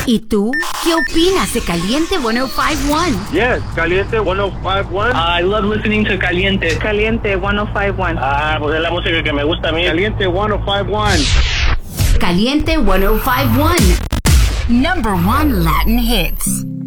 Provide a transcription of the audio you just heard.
¿Y tú? ¿Qué opinas de Caliente 105.1? Yes, Caliente 105.1. I love listening to Caliente. Caliente 105.1. Pues es la música que me gusta a mí. Caliente 105.1. Caliente 105.1. Number 1 Latin hits.